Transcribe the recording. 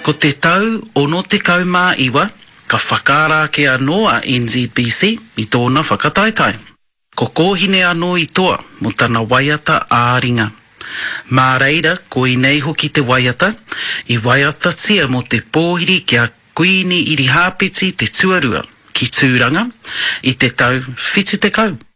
Ko te tau ono te kaumā iwa, ka whakarake anō a NZBC i tōna whakataetai. Ko kōhine anō i toa mo tana waiata āringa. Mā reira, ko i nei hoki te waiata, i waiata tia mo te pōhiri kia kuini iri hāpiti te tuarua ki tūranga i te tau whitu te kau.